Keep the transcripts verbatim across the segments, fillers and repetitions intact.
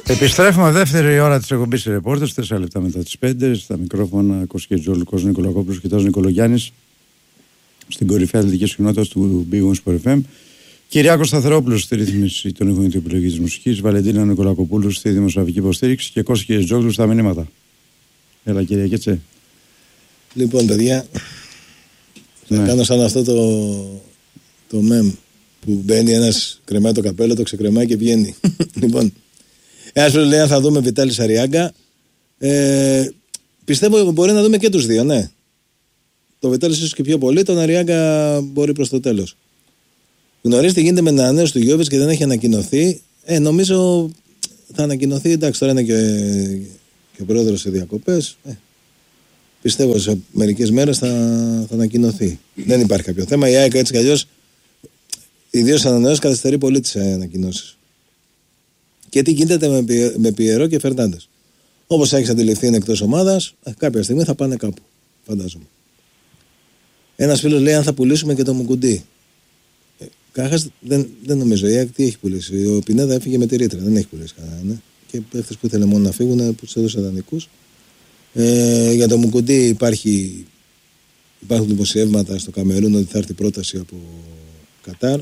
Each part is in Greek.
Επιστρέφουμε δεύτερη ώρα της εκπομπής Ρεπόρτερς, τέσσερα λεπτά μετά τις πέντε. Στα μικρόφωνα Κωστής Τζόλικος, Νικολακόπουλος και Τάσος Νικολογιάννης. Στην κορυφαία αθλητικής κοινότητας του Big One Sport εφ εμ. Κυριάκος Σταθερόπουλος στη ρύθμιση των ήχων και επιλογή της μουσικής. Βαλεντίνα Νικολακοπούλου στη δημοσιογραφική υποστήριξη. Και Κώστης Τζόγλου στα μηνύματα. Έλα, κύριε Κέτσε. Λοιπόν, παιδιά, θα ναι. κάνω σαν αυτό το, το μεμ που μπαίνει ένας, κρεμάει το καπέλο, το ξεκρεμάει και βγαίνει. Λοιπόν, ένας φίλος λέει αν θα δούμε Βιτάλης Αριάγκα. Ε, πιστεύω μπορεί να δούμε και τους δύο, ναι. Το Βιτάλης ίσως και πιο πολύ, τον Αριάγκα μπορεί προς το τέλος. Γνωρίζετε, γίνεται με ανανέωση του Γιώβιτς και δεν έχει ανακοινωθεί. Ε, νομίζω θα ανακοινωθεί. Εντάξει, τώρα είναι και, και ο πρόεδρος σε διακοπές. Ε, πιστεύω σε μερικές μέρες θα, θα ανακοινωθεί. Δεν υπάρχει κάποιο θέμα. Η ΑΕΚ έτσι κι αλλιώς, ιδίως ανανεώσεις, καθυστερεί πολύ τις ανακοινώσεις. Και τι γίνεται με, με Πιερό και Φερνάντες. Όπως έχεις αντιληφθεί, είναι εκτός ομάδας. Ε, κάποια στιγμή θα πάνε κάπου. Φαντάζομαι. Ένας φίλος λέει αν θα πουλήσουμε και το Μουκουντί. Κάχας δεν, δεν νομίζω. Η ΑΕΚ τι έχει πουλήσει. Ο Πινέδα έφυγε με τη ρήτρα. Δεν έχει πουλήσει κανένα. Ναι. Και παίχτες που ήθελε μόνο να φύγουν που τους έδωσε δανεικούς. Ε, για το Μουκουντί υπάρχει, υπάρχουν δημοσιεύματα στο Καμερούν ότι θα έρθει πρόταση από Κατάρ.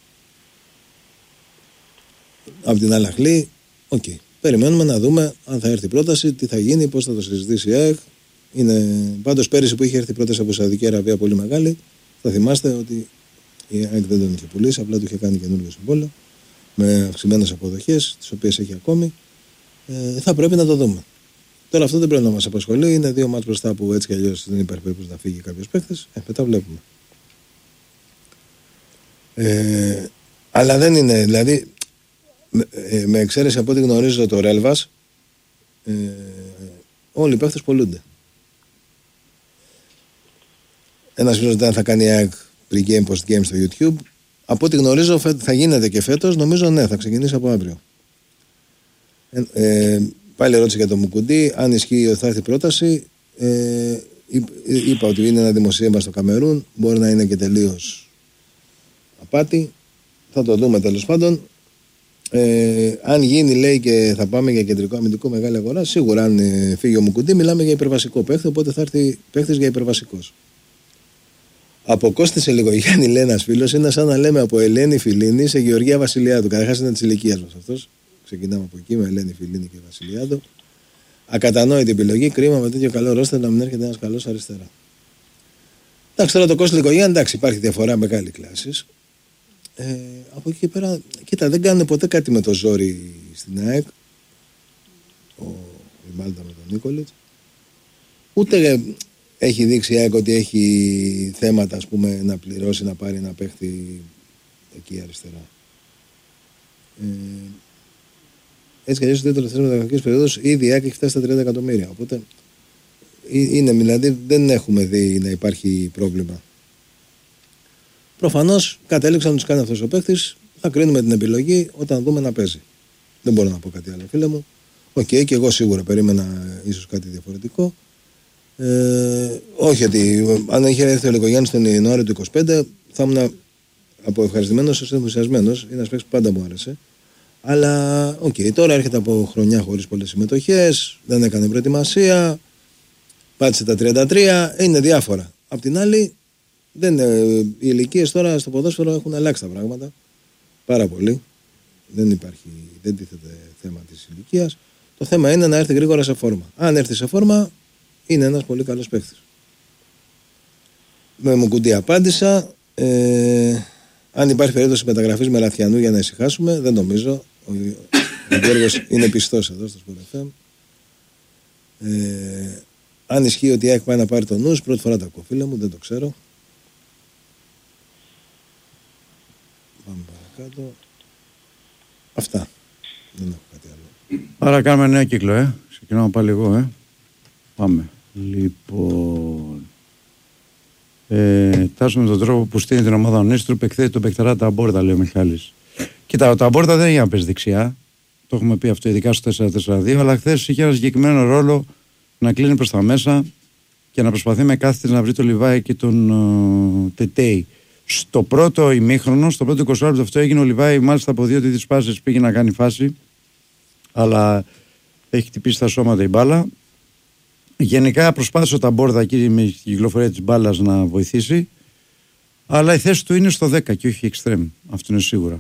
Από την Αλαχλή. Οκ. Okay. Περιμένουμε να δούμε αν θα έρθει πρόταση, τι θα γίνει, πώς θα το συζητήσει η ΑΕΚ. Είναι... Πάντως πέρυσι που είχε έρθει πρόταση από Σαουδική Αραβία πολύ μεγάλη, θα θυμάστε ότι η ΑΕΚ δεν τον είχε πουλήσει, απλά του είχε κάνει καινούργιο συμβόλαιο με αυξημένες αποδοχές, τις οποίες έχει ακόμη. Ε, θα πρέπει να το δούμε. Τώρα αυτό δεν πρέπει να μας απασχολεί. Είναι δύο μάτς μπροστά που έτσι κι αλλιώς δεν υπάρχει περίπτωση να φύγει κάποιος παίκτης. Ε, μετά βλέπουμε. Ε, αλλά δεν είναι, δηλαδή, με, ε, με εξαίρεση από ό,τι γνωρίζω το Ρέλβας, ε, όλοι οι παίκτες πολλούνται. Ένας φίλος δεν θα κάνει ΑΕΚ pre-game, post-game στο YouTube. Από ό,τι γνωρίζω θα γίνεται και φέτος. Νομίζω ναι, θα ξεκινήσει από αύριο. Ε, ε, πάλι ερώτηση για το Μουκουντί. Αν ισχύει ότι θα έρθει πρόταση, ε, είπα ότι είναι ένα δημοσίευμα στο Καμερούν. Μπορεί να είναι και τελείως απάτη. Θα το δούμε τέλος πάντων. Ε, αν γίνει, λέει, και θα πάμε για κεντρικό αμυντικό μεγάλη αγορά, σίγουρα αν ε, φύγει ο Μουκουντί, μιλάμε για υπερβασικό παίχτη. Οπότε θα έρθει παίχτης για υπερβασικός. Αποκόστησε λίγο Γιάννη, λέει ένας φίλος. Είναι σαν να λέμε από Ελένη Φιλίνη σε Γεωργία Βασιλιάδου. Καταρχάς είναι της ηλικίας μας αυτός. Ξεκινάμε από εκεί με Ελένη Φιλίνη και Βασιλιάδου. Ακατανόητη επιλογή. Κρίμα με τέτοιο καλό ρόστερ να μην έρχεται ένας καλός αριστερά. Εντάξει, τώρα το Κώστα Λικογιάννη, εντάξει, υπάρχει διαφορά μεγάλη κλάση. Ε, από εκεί και πέρα, κοίτα, δεν κάνουν ποτέ κάτι με το ζόρι στην ΑΕΚ. Ο, η Μάλτα με τον Νίκολιτς. Ούτε έχει δείξει η ΑΕΚ ότι έχει θέματα, ας πούμε, να πληρώσει, να πάρει ένα παίχτη εκεί αριστερά. Ε, έτσι κι αλλιώς στις δύο τελευταίες μεταγραφικές περιόδους ήδη η ΑΕΚ έχει φτάσει στα τριάντα εκατομμύρια. Οπότε είναι, δηλαδή δεν έχουμε δει να υπάρχει πρόβλημα. Προφανώς κατέληξαν να τους κάνει αυτός ο παίχτης. Θα κρίνουμε την επιλογή όταν δούμε να παίζει. Δεν μπορώ να πω κάτι άλλο, φίλε μου. Οκ, okay, και εγώ σίγουρα περίμενα ίσως κάτι διαφορετικό. Ε, όχι ότι αν είχε έρθει ο Λικογιάννης τον Ιανουάριο του είκοσι πέντε θα ήμουν από ευχαριστημένος ως ενθουσιασμένος. Είναι ένας παίκτης που πάντα μου άρεσε. Αλλά οκ, okay, τώρα έρχεται από χρονιά χωρίς πολλές συμμετοχές, δεν έκανε προετοιμασία, πάτησε τα τριάντα τρία, είναι διάφορα. Απ' την άλλη, δεν, οι ηλικίες τώρα στο ποδόσφαιρο έχουν αλλάξει τα πράγματα πάρα πολύ. Δεν υπάρχει, δεν τίθεται θέμα της ηλικίας. Το θέμα είναι να έρθει γρήγορα σε φόρμα. Αν έρθει σε φόρμα, είναι ένας πολύ καλός παίκτης. Με Μουκουντί απάντησα. Ε, αν υπάρχει περίπτωση μεταγραφής με Λαθιανού για να ησυχάσουμε, δεν νομίζω. Ο, ο Γιώργος είναι πιστός εδώ στο Sport εφ εμ. Ε, αν ισχύει ότι έχει πάει να πάρει τον νους, πρώτη φορά το ακούω, φίλε μου, δεν το ξέρω. Πάμε παρακάτω. Αυτά. Δεν έχω κάτι άλλο. Άρα κάνουμε νέο κύκλο, ε. Ξεκινάω πάλι εγώ, ε. Πάμε. Λοιπόν. Ε, Τάσουμε τον τρόπο που στείνει την ομάδα ο Νίστρουπ, εκθέτει τον παιχτερά τα μπόρτα, λέει ο Μιχάλης. Κοίτα, τα μπόρτα δεν είναι για να παίζει δεξιά. Το έχουμε πει αυτό, ειδικά στο τέσσερα τέσσερα δύο. Αλλά χθες είχε ένα συγκεκριμένο ρόλο να κλείνει προς τα μέσα και να προσπαθεί με κάθε της να βρει τον Λιβάη και τον uh, Τετέι. Στο πρώτο ημίχρονο, στο πρώτο είκοσι λεπτό αυτό έγινε ο Λιβάη, μάλιστα από δύο τις πάσες πήγε να κάνει φάση. αλλά έχει χτυπήσει τα σώματα η μπάλα. Γενικά προσπάθησε τα μπόρδα εκεί με την κυκλοφορία της μπάλας να βοηθήσει, αλλά η θέση του είναι στο δέκα και όχι εξτρέμ, αυτό είναι σίγουρα.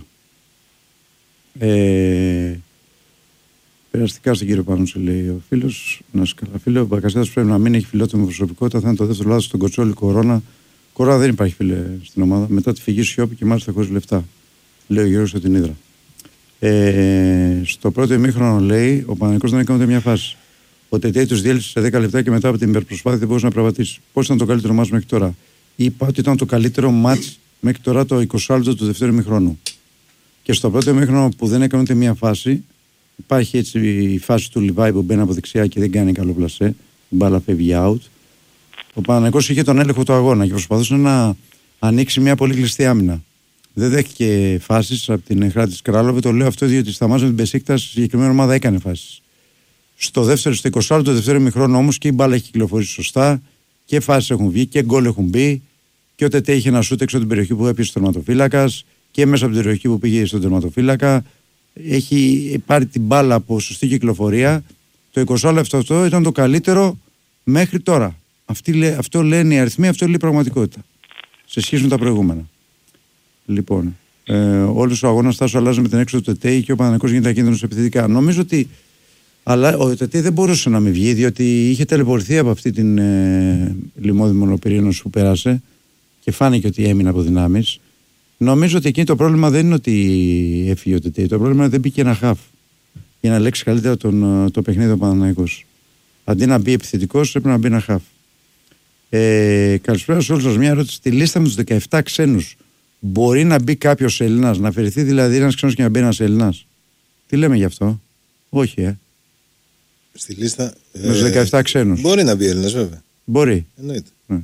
Ε, περαστικά στον κύριο Πάνο, λέει ο φίλος. Να σου καλά, φίλε, ο Μπακασέτας πρέπει να μην έχει φιλότιμη προσωπικότητα, θα είναι το δεύτερο λάθος στον Κοτσόλη Κορώνα. Κορώνα δεν υπάρχει, φίλε, στην ομάδα. Μετά τη φυγή Σιώπη και μάλιστα χωρίς λεφτά. Λέει ο Γιώργος από την Ύδρα. Ε, στο πρώτο ημίχρονο, λέει, ο Παναθηναϊκός δεν έκανε ούτε μια φάση. Ο Τετέι τους διέλυσε σε δέκα λεπτά και μετά από την υπερπροσπάθεια δεν μπορούσε να προβατήσει. Πώς ήταν το καλύτερο μάτς μέχρι τώρα? Είπα ότι ήταν το καλύτερο μάτς μέχρι τώρα το εικοστό λεπτό του δεύτερου ημίχρονου. Και στο πρώτο ημίχρονο που δεν έκανε ούτε μια φάση, υπάρχει έτσι η φάση του Λιβάη που μπαίνει από δεξιά και δεν κάνει καλό πλασέ. Η μπάλα φεύγει out. Ο Παναθηναϊκός είχε τον έλεγχο του αγώνα και προσπαθούσε να ανοίξει μια πολύ κλειστή άμυνα. Δεν δέχτηκε φάσεις από την εχρά της Κράλοβε. Το λέω αυτό διότι στα μάτια με την Μπεσίκτας η συγκεκριμένη ομάδα έκανε φάσεις. Στο δεύτερο, στο εικοστό λεπτό του δεύτερου ημιχρόνου όμως και η μπάλα έχει κυκλοφορήσει σωστά και φάσεις έχουν βγει και γκολ έχουν μπει. Και ο Τετέ είχε ένα σούτ έξω από την περιοχή που έπιασε ο τερματοφύλακας και μέσα από την περιοχή που πήγε στον τερματοφύλακα. Έχει πάρει την μπάλα από σωστή κυκλοφορία. Το εικοστό λεπτό αυτό ήταν το καλύτερο μέχρι τώρα. Αυτή, αυτό λένε οι αριθμοί, αυτό λέει η πραγματικότητα. Σε σχέση με τα προηγούμενα. Λοιπόν, ε, όλος ο αγώνας Τάσο αλλάζει με την έξοδο του Τετέι και ο Παναθηναϊκός γίνεται ακίνδυνος επιθετικά. Νομίζω ότι αλλά ο Τετέι δεν μπορούσε να μην βγει διότι είχε τελεπορθεί από αυτή την ε, λιμώδη μονοπυρήνωση που πέρασε και φάνηκε ότι έμεινε από δυνάμεις. Νομίζω ότι εκεί το πρόβλημα δεν είναι ότι έφυγε ο Τετέι. Το πρόβλημα είναι ότι δεν μπήκε ένα χαφ για να λέξει καλύτερα τον, το παιχνίδι ο Παναθηναϊκός. Αντί να μπει επιθετικός, πρέπει να μπει ένα χαφ. Ε, καλησπέρα σε όλους σας. Μια ερώτηση. Στη λίστα με τους δεκαεπτά ξένους μπορεί να μπει κάποιος Έλληνας, να αφαιρεθεί δηλαδή ένας ξένος και να μπει ένας Έλληνας? Τι λέμε γι' αυτό? Όχι, ε. Στη λίστα. Με τους δεκαεπτά ξένους. Μπορεί να μπει Έλληνας, βέβαια. Μπορεί. Εννοείται. Ναι.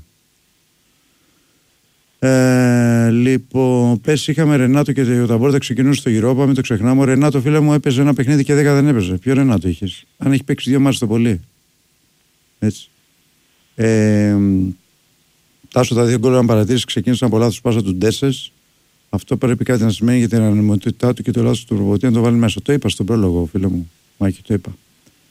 Ε, λοιπόν, πες είχαμε Ρενάτο και ο Ταμπόρτα ξεκινούσε στο Europa, μην το ξεχνάμε. Ο Ρενάτο, φίλε μου, έπαιζε ένα παιχνίδι και δέκα δεν έπαιζε. Ποιο Ρενάτο είχες? Αν έχει παίξει δύο μάτς το πολύ. Έτσι. Ε, Τάσο, τα δύο γκολ αν παρατήρηση ξεκίνησαν από λάθος πάσα του Ντέσες. Αυτό πρέπει κάτι να σημαίνει για την ανωνυμότητά του και το λάθος του προπονητή να το βάλει μέσα. Το είπα στον πρόλογο, φίλε μου. Μάκη, το είπα.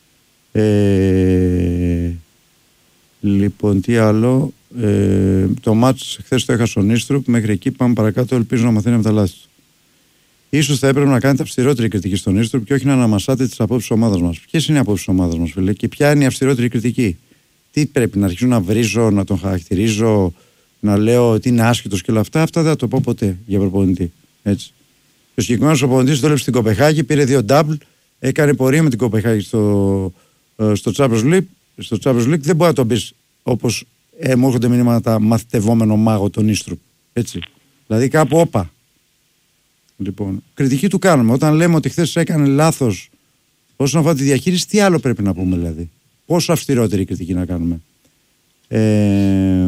Ε, λοιπόν, τι άλλο? Ε, το μάτς χθες το έχασε ο Νίστρουπ. Μέχρι εκεί πάμε παρακάτω. Ελπίζω να μαθαίνει από τα λάθη του. Ίσως θα έπρεπε να κάνετε αυστηρότερη κριτική στον Νίστρουπ και όχι να αναμασάτε τις απόψεις της ομάδας μας. Ποιες είναι οι απόψεις της ομάδας μας, φίλε, και ποια είναι η αυστηρότερη κριτική? Τι πρέπει να αρχίσω να βρίζω, να τον χαρακτηρίζω, να λέω ότι είναι άσχετος και όλα αυτά? Αυτά δεν θα το πω ποτέ για προπονητή. Έτσι. Ο συγκεκριμένος προπονητής δούλεψε στην Κοπεχάγη, πήρε δύο double, έκανε πορεία με την Κοπεχάγη στο, στο Champions League. Στο Champions League δεν μπορεί να τον πεις όπως ε, μου έρχονται μηνύματα μαθητευόμενο μάγο τον Ίστρουπ. Έτσι. Δηλαδή κάπου όπα. Λοιπόν, κριτική του κάνουμε. Όταν λέμε ότι χθες έκανε λάθος όσον αφορά τη διαχείριση, τι άλλο πρέπει να πούμε δηλαδή? Πόσο αυστηρότερη κριτική να κάνουμε? Ε,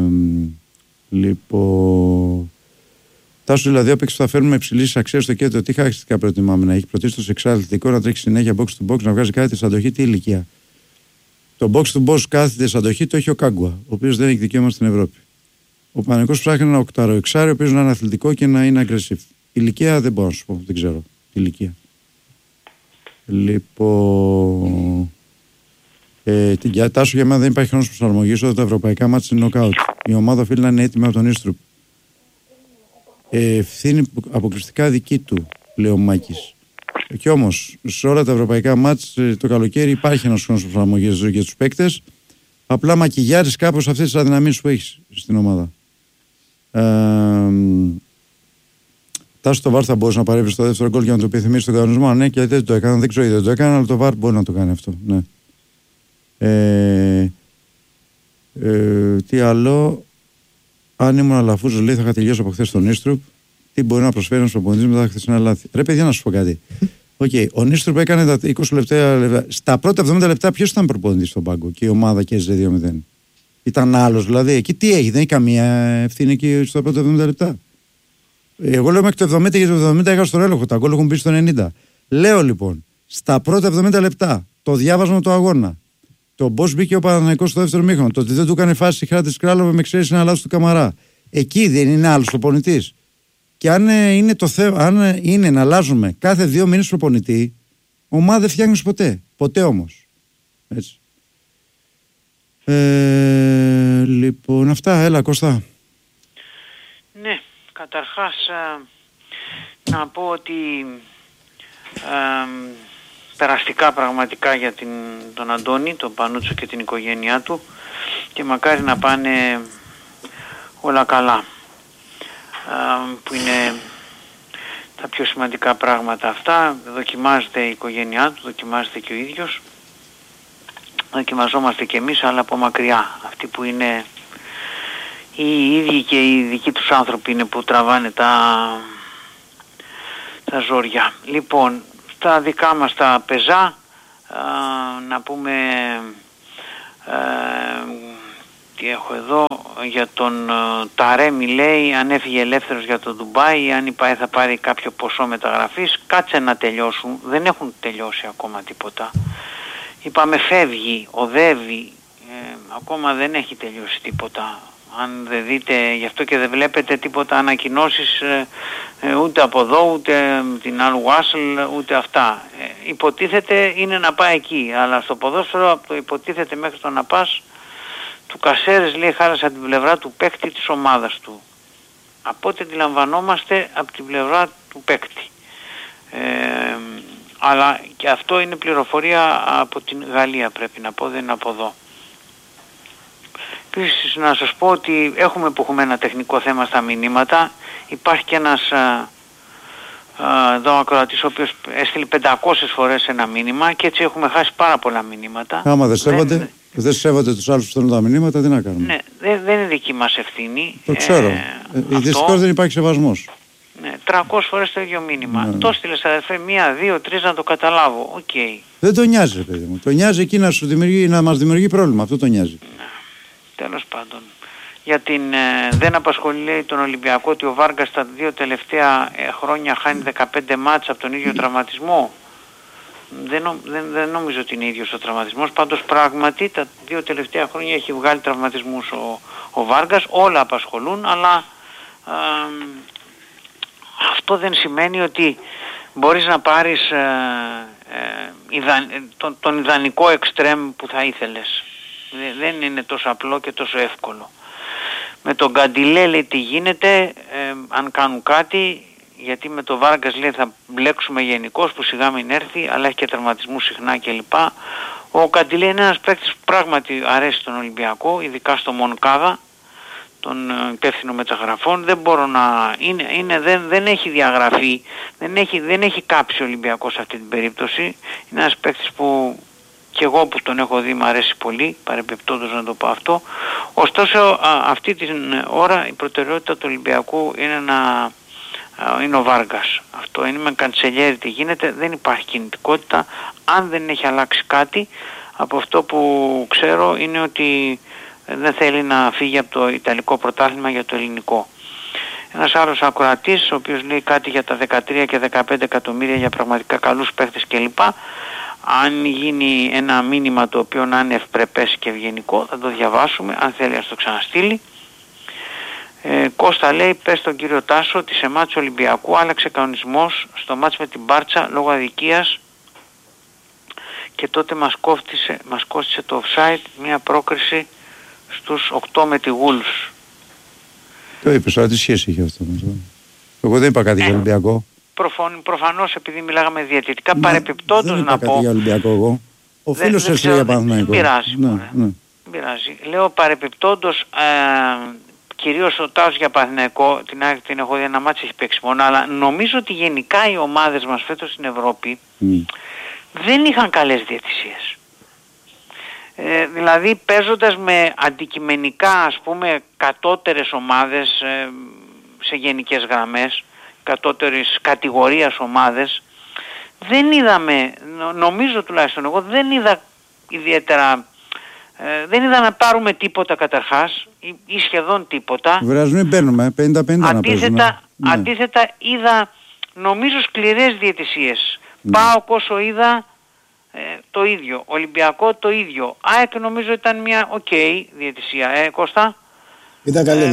λοιπόν, Τάσο δηλαδή όπαιξε θα φέρνουμε υψηλής αξίας στο κέντρο. Τι χαρακτηριστικά προτιμάμε? Να έχει πρωτίστως εξαρτητικό, να τρέξει συνέχεια box to box, να βγάζει κάτι της αντοχή? Τι ηλικία? Το box to box κάθεται της αντοχή το έχει ο Κάγκουα, ο οποίος δεν έχει δικαίωμα στην Ευρώπη. Ο Παναθηναϊκός ψάχνει ένα οκτάρο εξάρι, ο οποίος να είναι αθλητικό και να είναι aggressive. Ηλικία δεν μπορώ να σου πω, δεν ξέρω ηλικία. Λοιπόν. Ε, για Τάσο, για μένα δεν υπάρχει χρόνος προσαρμογής όταν τα ευρωπαϊκά μάτια είναι νοκάουτ. Η ομάδα οφείλει να είναι έτοιμη από τον Ίστρουπ. Ε, ευθύνη αποκλειστικά δική του, λέει ο Μάκης. Ε, και όμως, σε όλα τα ευρωπαϊκά μάτια το καλοκαίρι υπάρχει ένας χρόνος προσαρμογής για τους παίκτες. Απλά μακιγιάρεις κάπως αυτές τις αδυναμίες που έχεις στην ομάδα. Ε, Τάσο, το βαρ θα μπορούσε να παρέμβει στο δεύτερο γκολ για να το επιθυμήσει τον κανονισμό? Ναι, και δεν το έκανα, δεν ξέρω γιατί δεν το έκανα, αλλά το βαρ μπορεί να το κάνει αυτό. Ναι. Ε, ε, τι άλλο? Αν ήμουν αλαφούζος, λέει, θα είχα τελειώσει από χθες τον Νίστρουπ. Τι μπορεί να προσφέρει ένας προπονητής μετά τα χθεσινά λάθη? Ρε παιδιά, να σου πω κάτι. Okay, ο Νίστρουπ έκανε τα είκοσι λεπτά. Στα πρώτα εβδομήντα λεπτά ποιος ήταν προπονητής στον πάγκο και η ομάδα και έζησε δύο μηδέν? Ήταν άλλος δηλαδή? Εκεί τι έχει? Δεν έχει καμία ευθύνη εκεί στα πρώτα εβδομήντα λεπτά. Εγώ λέω μέχρι το εβδομήντα και το εβδομήντα είχα στον έλεγχο. Τα γκολ έχουν μπει στο ενενήντα. Λέω λοιπόν, στα πρώτα εβδομήντα λεπτά το διάβασμα του αγώνα. Το πώς μπήκε ο Παναθηναϊκός στο δεύτερο μήχρονο. Το ότι δεν του έκανε φάση η Χρά της Κράλοβε με εξαίρεση ένα λάθος του Καμαρά. Εκεί δεν είναι άλλος προπονητής? Και αν είναι, το θε... αν είναι να αλλάζουμε κάθε δύο μήνες προπονητή, Ομάδα δεν φτιάχνεις ποτέ. Ποτέ όμως. Έτσι. Ε, λοιπόν, αυτά. Έλα, Κώστα. Ναι, καταρχάς να πω ότι ε, περαστικά πραγματικά για την, τον Αντώνη, τον Πανούτσο και την οικογένειά του, και μακάρι να πάνε όλα καλά, ε, που είναι τα πιο σημαντικά πράγματα αυτά. Δοκιμάζεται η οικογένειά του, δοκιμάζεται και ο ίδιος, δοκιμαζόμαστε και εμείς, αλλά από μακριά. Αυτοί που είναι οι ίδιοι και οι δικοί τους άνθρωποι είναι που τραβάνε τα, τα ζόρια. Λοιπόν, στα δικά μας τα πεζά, α, να πούμε α, τι έχω εδώ για τον α, Ταρέμι, λέει, αν έφυγε ελεύθερος για το Ντουμπάι, αν η ΠΑΕ θα πάρει κάποιο ποσό μεταγραφής. Κάτσε να τελειώσουν, δεν έχουν τελειώσει ακόμα τίποτα. Είπαμε φεύγει, οδεύει, ε, ακόμα δεν έχει τελειώσει τίποτα. Αν δεν δείτε, γι' αυτό και δεν βλέπετε τίποτα ανακοινώσεις ε, ε, ούτε από εδώ, ούτε την Al Wasl, ούτε αυτά. Ε, υποτίθεται είναι να πάει εκεί, αλλά στο ποδόσφαιρο από το υποτίθεται μέχρι το να πας, του Κασέρες, λέει, χάλασε από την πλευρά του παίκτη της ομάδας του. Από ό,τι αντιλαμβανόμαστε από την πλευρά του παίκτη. Ε, αλλά και αυτό είναι πληροφορία από την Γαλλία, πρέπει να πω, δεν είναι από εδώ. Επίσης να σας πω ότι έχουμε που έχουμε ένα τεχνικό θέμα στα μηνύματα. Υπάρχει και ένας α, α, εδώ ακροατής ο οποίος έστειλε πεντακόσιες φορές ένα μήνυμα και έτσι έχουμε χάσει πάρα πολλά μηνύματα. Άμα δεν σέβονται, δεν, δεν σέβονται τους άλλους που στέλνουν τα μηνύματα, τι να κάνουμε. Ναι, δεν, δεν είναι δική μας ευθύνη. Το ξέρω. Ε, ε, δυστυχώς δεν υπάρχει σεβασμός. Ναι, τριακόσιες φορές το ίδιο μήνυμα. Ναι. Το στείλες αδερφέ, μία, δύο, τρεις να το καταλάβω. Οκ. Okay. Δεν το νοιάζει, ρε παιδί μου. Το νοιάζει εκεί να, σου δημιουργεί, να μας δημιουργεί πρόβλημα. Αυτό το νοιάζει. Ναι. Τέλος πάντων. Για την, ε, δεν απασχολεί, λέει, τον Ολυμπιακό ότι ο Βάργκας τα δύο τελευταία ε, χρόνια χάνει δεκαπέντε μάτς από τον ίδιο τραυματισμό. Δεν, νο, δεν, δεν νομίζω ότι είναι ίδιος ο τραυματισμός. Πάντως πράγματι τα δύο τελευταία χρόνια έχει βγάλει τραυματισμούς ο, ο Βάργκας. Όλα απασχολούν, αλλά ε, αυτό δεν σημαίνει ότι μπορείς να πάρεις ε, ε, ιδα, τον, τον ιδανικό εξτρέμ που θα ήθελες. Δεν είναι τόσο απλό και τόσο εύκολο. Με τον Καντιλέ, λέει, τι γίνεται, ε, αν κάνουν κάτι, γιατί με τον Βάργκας, λέει, θα μπλέξουμε γενικώς, που σιγά μην έρθει, αλλά έχει και τερματισμούς συχνά κλπ. Ο Καντιλέ είναι ένας παίκτης που πράγματι αρέσει στον Ολυμπιακό, ειδικά στο Μονκάδα, τον υπεύθυνο μεταγραφών. Δεν μπορώ να... Είναι, είναι, δεν, δεν έχει διαγραφεί, δεν έχει, δεν έχει κάψει ο Ολυμπιακός σε αυτή την περίπτωση. Είναι ένας παίκτης που... και εγώ που τον έχω δει μου αρέσει πολύ, παρεμπιπτόντως να το πω αυτό. Ωστόσο α, αυτή την ώρα η προτεραιότητα του Ολυμπιακού είναι, να, α, είναι ο Βάργκας. Αυτό είναι με Καντσελιέρη τι γίνεται, δεν υπάρχει κινητικότητα. Αν δεν έχει αλλάξει κάτι, από αυτό που ξέρω είναι ότι δεν θέλει να φύγει από το Ιταλικό πρωτάθλημα για το ελληνικό. Ένας άλλος ακροατής, ο οποίος λέει κάτι για τα δεκατρία και δεκαπέντε εκατομμύρια για πραγματικά καλούς παίχτες κλπ. Αν γίνει ένα μήνυμα το οποίο να είναι ευπρεπές και ευγενικό, θα το διαβάσουμε. Αν θέλει να το ξαναστείλει. Ε, Κώστα, λέει, πες στον κύριο Τάσο ότι σε μάτς Ολυμπιακού άλλαξε κανονισμός στο μάτς με την Μπάρτσα λόγω αδικίας και τότε μας κόστησε, μας κόστησε το offside μια πρόκριση στους οκτώ με τη Wolves. Το είπες, αλλά τι σχέση είχε αυτό? Εγώ δεν είπα κάτι ε. για Ολυμπιακό. Προφανώς επειδή μιλάγαμε διαιτητικά, παρεπιπτόντως να πω... Δεν είπα κάτι για Ολυμπιακό εγώ. Ο δεν, φίλος έστειλε για Παναθηναϊκό. Δεν πειράζει. Ναι, ναι. πειράζει. Λέω παρεπιπτόντως, ε, κυρίως ο Τάος για Παναθηναϊκό, την, την έχω δει ένα μάτσι έχει παίξει μόνο, αλλά νομίζω ότι γενικά οι ομάδες μας φέτος στην Ευρώπη mm. δεν είχαν καλές διαιτησίες. Ε, δηλαδή παίζοντας με αντικειμενικά, ας πούμε, κατώτερες ομάδες ε, σε γενικές γραμμές, κατώτερης κατηγορίας ομάδες, δεν είδαμε, νομίζω τουλάχιστον εγώ, δεν είδα ιδιαίτερα, ε, δεν είδα να πάρουμε τίποτα καταρχάς ή, ή σχεδόν τίποτα. Βράζουν μην παίρνουμε, πενήντα πενήντα αντίθετα, να παίζουμε. Αντίθετα είδα νομίζω σκληρές διαιτησίες. Ναι. Πάω όσο είδα ε, το ίδιο, Ολυμπιακό το ίδιο. ΑΕΚ νομίζω ήταν μια οκ okay, διαιτησία, ε Κώστα. Ήταν καλή, ε, ναι.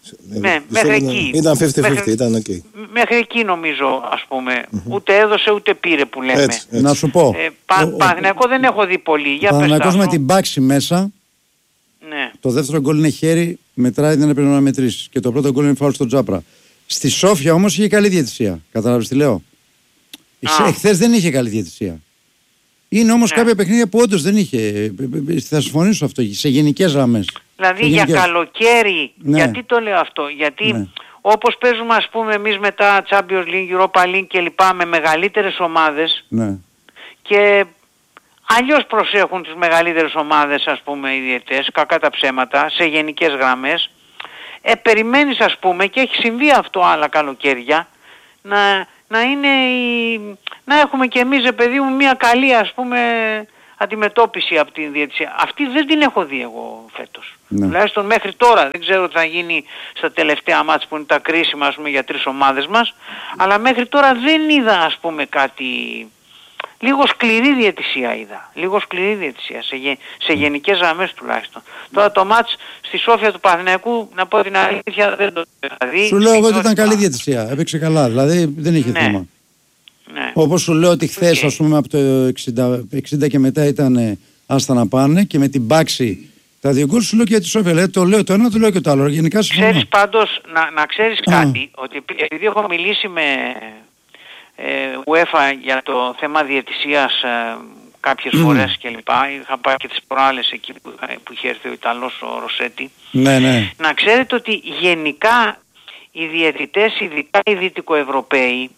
Ναι, μέχρι εκεί. Ήταν πενήντα πενήντα, μέχρι, ήταν ok. Μέχρι εκεί νομίζω, ας πούμε. Mm-hmm. Ούτε έδωσε ούτε πήρε που λέμε. Έτσι, έτσι. Να σου πω. Ε, πα, Παναθηναϊκό δεν έχω δει πολύ. Για Παναθηναϊκός με την μπάξη μέσα. Ναι. Το δεύτερο γκολ είναι χέρι, μετράει, δεν έπρεπε να μετρήσει. Και το πρώτο γκολ είναι φάουλ στον Τζάπρα. Στη Σόφια όμως είχε καλή διαιτησία. Κατάλαβες τι λέω. Εχθές δεν είχε καλή διαιτησία. Είναι όμως ναι. κάποια παιχνίδια που όντως δεν είχε. Θα συμφωνήσω αυτό σε γενικές γραμμές. Δηλαδή σε για γενικές... καλοκαίρι. Ναι. Γιατί το λέω αυτό. Γιατί ναι. όπως παίζουμε ας πούμε εμείς μετά Champions League, Europa League και λοιπά με μεγαλύτερες ομάδες ναι. και αλλιώς προσέχουν τις μεγαλύτερες ομάδες ας πούμε οι διαιτητές, κακά τα ψέματα, σε γενικές γραμμές. Ε, περιμένεις ας πούμε, και έχει συμβεί αυτό άλλα καλοκαίρια, να, να, είναι η, να έχουμε και εμείς, ρε παιδί μου, μια καλή ας πούμε αντιμετώπιση από την διαιτησία. Αυτή δεν την έχω δει εγώ φέτος. Ναι. Τουλάχιστον μέχρι τώρα. Δεν ξέρω τι θα γίνει στα τελευταία μάτς που είναι τα κρίσιμα ας πούμε για τρεις ομάδες μας, αλλά μέχρι τώρα δεν είδα ας πούμε κάτι... Λίγο σκληρή διαιτησία είδα. Λίγο σκληρή διαιτησία. Σε, γε, σε γενικές γραμμές τουλάχιστον. Τώρα το μάτς στη Σόφια του Παναθηναϊκού, να πω την αλήθεια, δεν το είχα δει. Σου λέω εγώ ότι ήταν καλή διαιτησία. Έπαιξε καλά. Δηλαδή δεν είχε ναι. θέμα. Ναι. Όπως σου λέω ότι χθες, okay. ας πούμε, από το εξήντα, εξήντα και μετά ήταν άστα να πάνε και με την μπάξη τα δύο γκολ σου λέω και για τη Σόφια. Δηλαδή, το λέω το ένα, το λέω και το άλλο. Γενικά συμφωνώ. Ξέρεις πάντως, να, να ξέρεις κάτι, ότι επειδή έχω μιλήσει με... UEFA για το θέμα διαιτησίας ε, κάποιες mm. φορές και λοιπά. Είχα πάει και τις προάλλες εκεί που, που είχε έρθει ο Ιταλός ο Ροσέτη. Ναι, ναι. Να ξέρετε ότι γενικά οι διαιτητές, ειδικά οι δυτικοευρωπαίοι,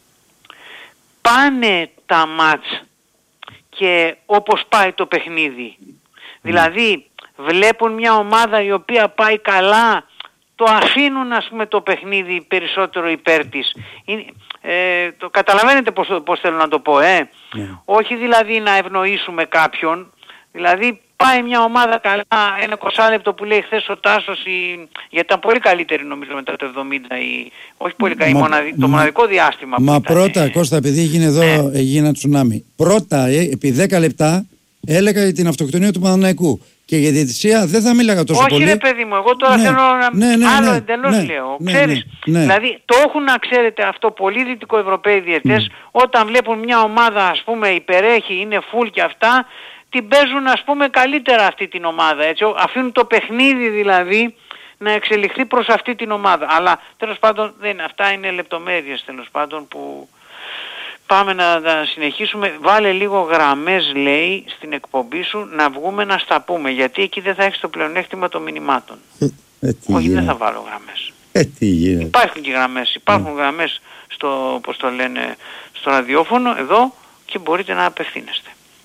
πάνε τα μάτς και όπως πάει το παιχνίδι. Mm. Δηλαδή βλέπουν μια ομάδα η οποία πάει καλά, το αφήνουν ας πούμε το παιχνίδι περισσότερο υπέρ της. Είναι, ε, το καταλαβαίνετε πώς, πώς θέλω να το πω, ε. Yeah. Όχι δηλαδή να ευνοήσουμε κάποιον, δηλαδή πάει μια ομάδα καλά, ένα είκοσι λεπτό που λέει χθες ο Τάσος, η... γιατί ήταν πολύ καλύτερη νομίζω μετά το εβδομήντα, η... όχι πολύ καλή, μα, μοναδι... το μοναδικό διάστημα μα που ήταν, πρώτα, ε... Κώστα, επειδή έγινε εδώ, ναι. έγινε ένα τσουνάμι, πρώτα, ε, επί δέκα λεπτά έλεγα για την αυτοκτονία του Παναθηναϊκού. Και για διαιτησία δεν θα μίλαγα τόσο Όχι, πολύ. Όχι ρε παιδί μου, εγώ τώρα ναι, θέλω να... Ναι, ναι, άλλο ναι, εντελώς ναι, λέω. Ναι, Ξέρεις, ναι, ναι. δηλαδή το έχουν να ξέρετε αυτό πολλοί δυτικοευρωπαίοι διαιτητές, mm. όταν βλέπουν μια ομάδα ας πούμε υπερέχει, είναι full και αυτά, την παίζουν ας πούμε καλύτερα αυτή την ομάδα. Έτσι, αφήνουν το παιχνίδι δηλαδή να εξελιχθεί προς αυτή την ομάδα. Αλλά τέλος πάντων δεν, αυτά είναι λεπτομέρειες τέλος πάντων που... Πάμε να, να συνεχίσουμε. Βάλε λίγο γραμμές, λέει, στην εκπομπή σου, να βγούμε να στα πούμε. Γιατί εκεί δεν θα έχεις το πλεονέκτημα των μηνυμάτων. Ε, Όχι, δεν θα βάλω γραμμές. Ε, τι γίνεται. Υπάρχουν και γραμμές. Υπάρχουν mm. γραμμές στο, πώς το λένε, στο ραδιόφωνο, εδώ, και μπορείτε να απευθύνεστε.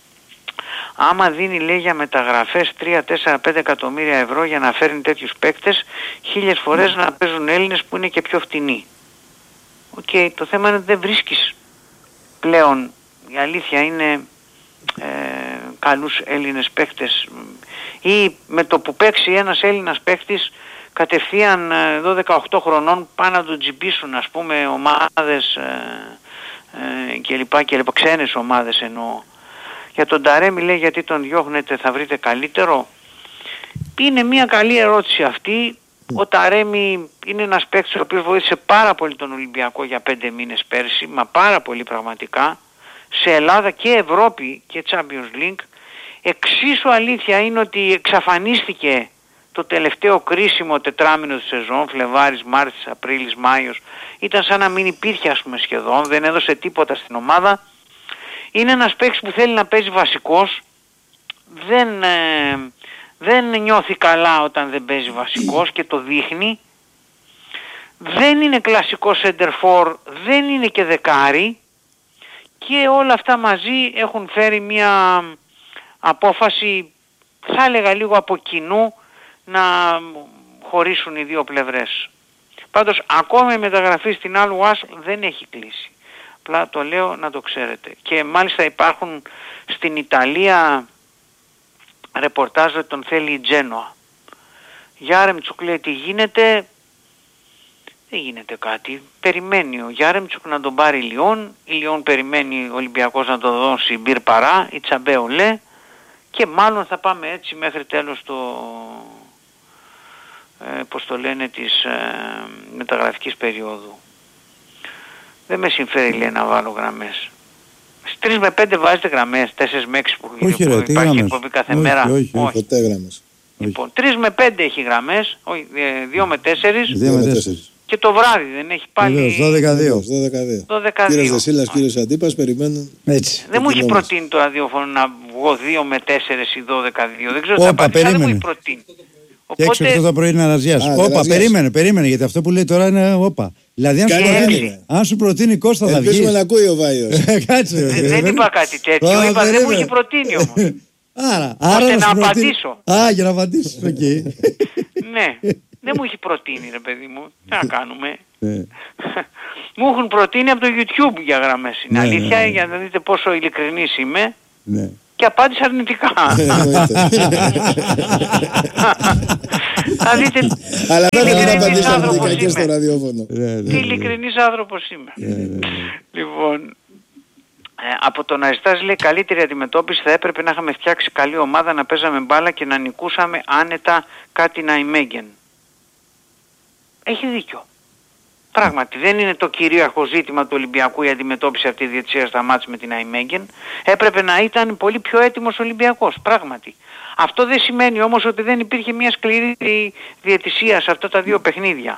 Άμα δίνει, λέει, για μεταγραφές τρία, τέσσερα, πέντε εκατομμύρια ευρώ για να φέρνει τέτοιους παίκτες, χίλιες φορές mm. να παίζουν Έλληνες που είναι και πιο φτηνοί. Οκ, okay, το θέμα είναι ότι δεν βρίσκεις πλέον, η αλήθεια είναι, ε, καλούς Έλληνες παίκτες, ή με το που παίξει ένας Έλληνας παίκτης κατευθείαν δώδεκα οκτώ χρονών πάνε να τον τζιμπήσουν ας πούμε ομάδες ε, ε, και λοιπά και λοιπά, ξένες ομάδες εννοώ. Για τον Ταρέμι, λέει, γιατί τον διώχνετε, θα βρείτε καλύτερο. Είναι μια καλή ερώτηση αυτή. Ο Ταρέμι είναι ένας παίκτης ο οποίος βοήθησε πάρα πολύ τον Ολυμπιακό για πέντε μήνες πέρσι, μα πάρα πολύ πραγματικά, σε Ελλάδα και Ευρώπη και Champions League. Εξίσου αλήθεια είναι ότι εξαφανίστηκε το τελευταίο κρίσιμο τετράμινο της σεζόν, Φλεβάρης, Μάρτης, Απρίλης, Μάιος. Ήταν σαν να μην υπήρχε ας πούμε σχεδόν, δεν έδωσε τίποτα στην ομάδα. Είναι ένας παίκτης που θέλει να παίζει βασικός, δεν... Ε, δεν νιώθει καλά όταν δεν παίζει βασικός και το δείχνει. Δεν είναι κλασικό center for, δεν είναι και δεκάρι, και όλα αυτά μαζί έχουν φέρει μια απόφαση, θα έλεγα λίγο από κοινού, να χωρίσουν οι δύο πλευρές. Πάντως ακόμα η μεταγραφή στην Al Wass δεν έχει κλείσει. Απλά το λέω να το ξέρετε. Και μάλιστα υπάρχουν στην Ιταλία ρεπορτάζ ότι τον θέλει η Τζένοα. Γιάρεμτσουκ, λέει, τι γίνεται? Δεν γίνεται κάτι. Περιμένει ο Γιάρεμτσουκ να τον πάρει η Λιόν. Η Λιόν περιμένει ο Ολυμπιακός να τον δώσει μπυρ παρά, η Τσαμπέο λέ, και μάλλον θα πάμε έτσι μέχρι τέλος το, ε, πώς το λένε, της ε, μεταγραφικής περίοδου. Δεν με συμφέρει, λέει, να βάλω γραμμές. Στις τρεις με πέντε βάζετε γραμμές, τέσσερις με έξι που, όχι, που ρε, υπάρχει εκπομπή κάθε όχι, μέρα. Όχι, όχι. Ποτέ γραμμές. Λοιπόν, τρεις με πέντε έχει γραμμές, δύο με τέσσερις δύο με τέσσερις. και το βράδυ δεν έχει πάλι... δώδεκα δύο. δώδεκα δύο. Κύριος Δεσίλας, κύριος Αντίπας περιμένουν. Έτσι. Δεν μου έχει προτείνει το ραδιόφωνο να βγω δύο με τέσσερις ή δώδεκα δύο. Δεν ξέρω τι θα πάρει. Δεν μου έχει προτείνει. Και έξω αυτό το πρωί είναι Αραζιάς. Όπα, περίμενε, περίμενε, γιατί αυτό που λέει τώρα είναι όπα. Δηλαδή αν, σου προτείνει, αν σου προτείνει Κώστα θα βγει. Ελπίζουμε να ακούει ο Βάιος. Κάτσε. Δεν είπα κάτι τέτοιο, είπα δεν μου έχει προτείνει όμως. Άρα, ώστε να απαντήσω. Α, για να απαντήσεις, οκ. Ναι, δεν μου έχει προτείνει, ρε παιδί μου. Τι να κάνουμε. Μου έχουν προτείνει από το YouTube για γραμμές. Είναι αλήθεια, για να δείτε πόσο ειλικρινής είμαι. Και απάντησα αρνητικά. Θα δείτε αλλά τι ειλικρινής άνθρωπος και στο ραδιόφωνο. Τι ειλικρινής άνθρωπος είμαι. Λοιπόν, από το να ζητάς, λέει, καλύτερη αντιμετώπιση, θα έπρεπε να είχαμε φτιάξει καλή ομάδα, να παίζαμε μπάλα και να νικούσαμε άνετα κάτι να ημέγγεν. Έχει δίκιο. Πράγματι, δεν είναι το κυρίαρχο ζήτημα του Ολυμπιακού η αντιμετώπιση αυτή τη διαιτησία στα μάτς με την Αϊμέγγεν. Έπρεπε να ήταν πολύ πιο έτοιμος ο Ολυμπιακός, πράγματι. Αυτό δεν σημαίνει όμως ότι δεν υπήρχε μια σκληρή διαιτησία σε αυτά τα δύο παιχνίδια.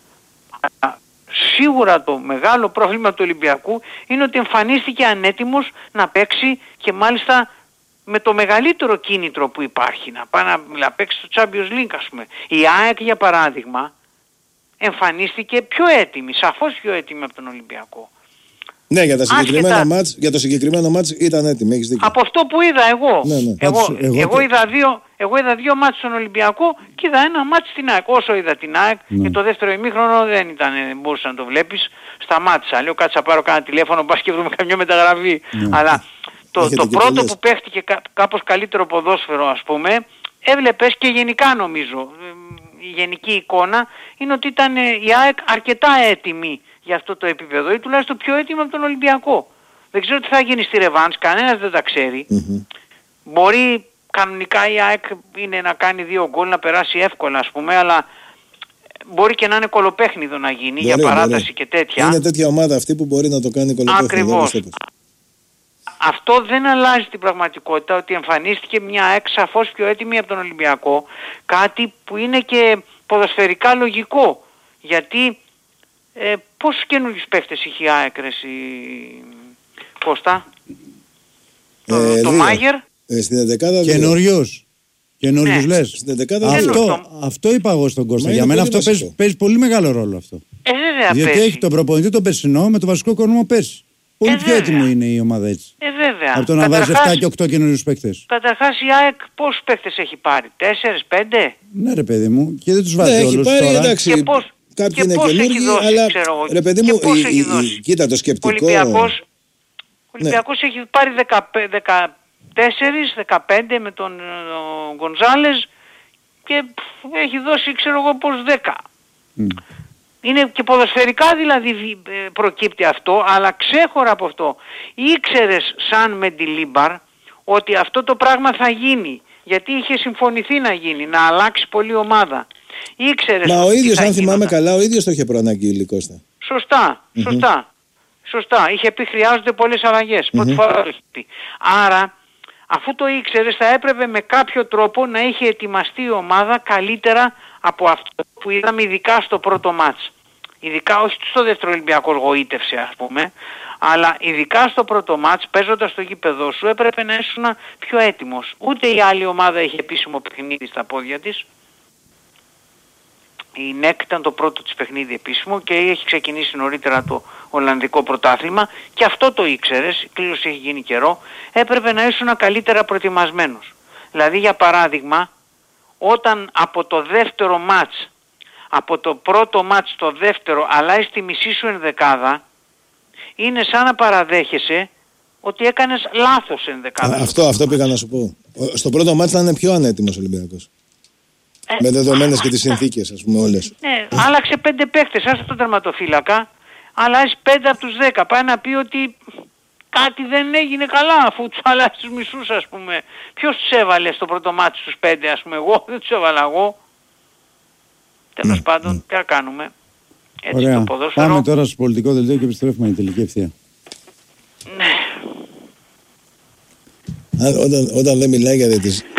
Σίγουρα το μεγάλο πρόβλημα του Ολυμπιακού είναι ότι εμφανίστηκε ανέτοιμος να παίξει και μάλιστα με το μεγαλύτερο κίνητρο που υπάρχει, να πάει να, να παίξει στο Champions League, ας πούμε. Η ΑΕΚ, για παράδειγμα, εμφανίστηκε πιο έτοιμη, σαφώς πιο έτοιμη από τον Ολυμπιακό. Ναι, για, τα συγκεκριμένα μάτς, για το συγκεκριμένο μάτς ήταν έτοιμη, έχεις δίκιο. Από αυτό που είδα εγώ. Ναι, ναι. Εγώ, εγώ, εγώ, είδα δύο, εγώ είδα δύο μάτς στον Ολυμπιακό και είδα ένα μάτς στην ΑΕΚ. Όσο είδα την ΑΕΚ, ναι. Και το δεύτερο ημίχρονο δεν ήταν, δεν μπορούσα να το βλέπεις. Σταμάτησα. Λέω κάτσε να πάρω κάνα τηλέφωνο, μπας και βρούμε καμιά μεταγραφή. Ναι. Αλλά το, το πρώτο πολλές. Που παίχτηκε κά, κάπως καλύτερο ποδόσφαιρο, ας πούμε, έβλεπες και γενικά νομίζω, η γενική εικόνα είναι ότι ήταν η ΑΕΚ αρκετά έτοιμη για αυτό το επίπεδο ή τουλάχιστον πιο έτοιμη από τον Ολυμπιακό. Δεν ξέρω τι θα γίνει στη ρεβάνς, κανένας δεν τα ξέρει. Mm-hmm. Μπορεί κανονικά η ΑΕΚ είναι να κάνει δύο γκολ, να περάσει εύκολα, ας πούμε, αλλά μπορεί και να είναι κολοπέχνιδο να γίνει, μπορεί, για παράταση μπορεί. Και τέτοια. Είναι τέτοια ομάδα αυτή που μπορεί να το κάνει κολοπέχνιδο. Ακριβώς. Αυτό δεν αλλάζει την πραγματικότητα ότι εμφανίστηκε μια ΑΕΚ σαφώς πιο έτοιμη από τον Ολυμπιακό, κάτι που είναι και ποδοσφαιρικά λογικό, γιατί ε, πόσους καινούργιους παίχτες είχε η ΑΕΚ, ρε εσύ Κώστα? Ε, το Μάγερ. Ε, στην εντεκάδα καινούριους. Καινούριους ναι. Λες. Στην εντεκάδα αυτό, αυτό είπα εγώ στον Κώστα. Για μένα αυτό παίζει, παίζει πολύ μεγάλο ρόλο αυτό. Ε, βέβαια, διότι παίζει. Έχει τον προπονητή τον περσινό με το βασικό κορμό πέρσι. Πολύ ε, πιο έτοιμο είναι η ομάδα έτσι. Ε, βέβαια. Από το να βάζει επτά και οκτώ καινούριους παίκτες. Καταρχάς η ΑΕΚ πόσους παίκτες έχει πάρει? τέσσερα πέντε? Ναι ρε παιδί μου, και δεν τους βάζει ναι, όλους έχει πάρει, τώρα. Εντάξει, και πώς, κάποιοι και είναι πώς καινούργοι, δώσει, αλλά ξέρω, ρε παιδί μου, η, η, η, κοίτα το σκεπτικό. Ο Ολυμπιακός, ο Ολυμπιακός ναι. Έχει πάρει δεκατέσσερα δεκαπέντε με τον Γκονζάλες και έχει δώσει ξέρω εγώ πως δέκα. Mm. Είναι και ποδοσφαιρικά δηλαδή προκύπτει αυτό, αλλά ξέχωρα από αυτό. Ήξερες σαν Μεντιλίμπαρ ότι αυτό το πράγμα θα γίνει, γιατί είχε συμφωνηθεί να γίνει, να αλλάξει πολύ ομάδα. Ήξερες. Μα ο ίδιος, αν θυμάμαι καλά, ο ίδιος το είχε προαναγγείλει, Κώστα. Σωστά, σωστά. Mm-hmm. Σωστά. Είχε πει χρειάζονται πολλές αλλαγές. Mm-hmm. Πρώτη φορά το είχε πει. Άρα, αφού το ήξερες, θα έπρεπε με κάποιο τρόπο να είχε ετοιμαστεί η ομάδα καλύτερα από αυτό που είδαμε ειδικά στο πρώτο μάτς. Ειδικά όχι στο δεύτερο Ολυμπιακό γοήτευσε ας πούμε, αλλά ειδικά στο πρώτο μάτς παίζοντας στο γήπεδό σου έπρεπε να ήσουν πιο έτοιμος. Ούτε η άλλη ομάδα είχε επίσημο παιχνίδι στα πόδια της. Η ΝΕΚ ήταν το πρώτο της παιχνίδι επίσημο και έχει ξεκινήσει νωρίτερα το Ολλανδικό πρωτάθλημα και αυτό το ήξερες, η κλήρωση έχει γίνει καιρό, έπρεπε να ήσουν καλύτερα προετοιμασμένος. Δηλαδή για παράδειγμα, όταν από το δεύτερο μάτς, από το πρώτο μάτς στο δεύτερο αλλάζει τη μισή σου ενδεκάδα, είναι σαν να παραδέχεσαι ότι έκανες λάθος ενδεκάδα. Αυτό, αυτό πήγα να σου πω. Στο πρώτο μάτς ήταν πιο ανέτοιμος ο Ολυμπιακός. Ε, με δεδομένες και τις συνθήκες, ας πούμε, όλες. Ναι, άλλαξε πέντε παίχτες, άσε τον τερματοφύλακα, αλλάζει πέντε από τους δέκα. Πάει να πει ότι κάτι δεν έγινε καλά, αφού τους αλλάζει τους μισούς, ας πούμε. Ποιος τους έβαλε στο πρώτο μάτι στους πέντε, ας πούμε, εγώ, δεν τους έβαλα εγώ. Τέλος Ναι, πάντων, ναι. τι να κάνουμε. Έτσι Ωραία. το ποδόσφαιρο. Πάμε τώρα στο πολιτικό δελτίο και επιστρέφουμε η τελική ευθεία. Ναι. Αν, όταν, όταν δεν μιλάει για διαιτησ-